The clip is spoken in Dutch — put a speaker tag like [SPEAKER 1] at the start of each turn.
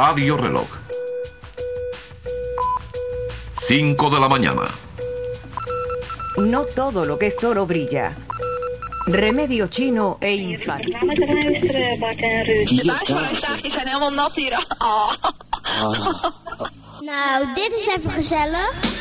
[SPEAKER 1] radioreloj. 5 de la mañana.
[SPEAKER 2] No todo lo que es oro brilla. Remedio chino e infarto.
[SPEAKER 3] De buisvruchtdaagjes zijn helemaal nat hier.
[SPEAKER 4] Nou, dit is even gezellig.